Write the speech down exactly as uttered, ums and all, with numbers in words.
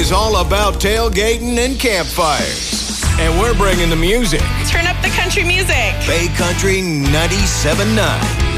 is all about tailgating and campfires. And we're bringing the music. Turn up the country music. Bay Country ninety-seven point nine.